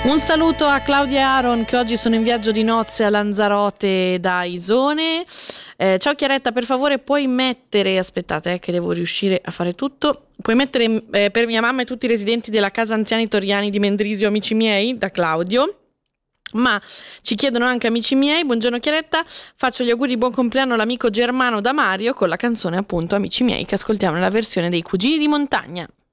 Un saluto a Claudia e Aaron che oggi sono in viaggio di nozze a Lanzarote da Isone. Ciao Chiaretta, per favore puoi mettere, aspettate che devo riuscire a fare tutto, puoi mettere per mia mamma e tutti i residenti della casa anziani toriani di Mendrisio, amici miei, da Claudio. Ma ci chiedono anche amici miei, buongiorno Chiaretta, faccio gli auguri di buon compleanno all'amico Germano da Mario con la canzone appunto Amici miei che ascoltiamo nella versione dei Cugini di Montagna.